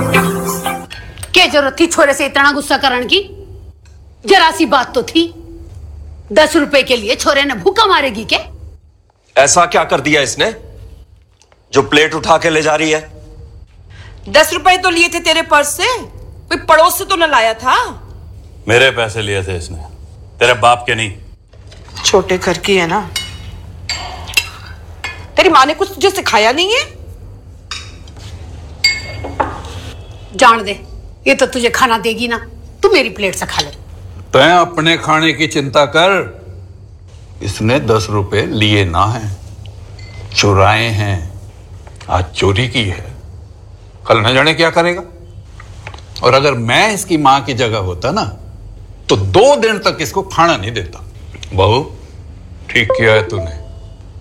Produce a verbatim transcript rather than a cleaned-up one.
क्या जरूरत थी छोरे से इतना गुस्सा करने की? जरा सी बात तो थी। दस रुपए के लिए छोरे ने भूखा मारेगी क्या? ऐसा क्या कर दिया इसने जो प्लेट उठा के ले जा रही है? दस रुपए तो लिए थे तेरे पर्स से, कोई पड़ोस से तो न लाया था। मेरे पैसे लिए थे इसने, तेरे बाप के नहीं। छोटे घर की है ना। तेरी माँ ने कुछ तुझे सिखाया नहीं है? जान दे, ये तो तुझे खाना देगी ना, तू मेरी प्लेट से खा ले। तैं अपने खाने की चिंता कर। इसने दस रुपए लिए ना हैं, चुराए हैं। आज चोरी की है, कल न जाने क्या करेगा। और अगर मैं इसकी मां की जगह होता ना, तो दो दिन तक इसको खाना नहीं देता। बहू, ठीक किया है तूने।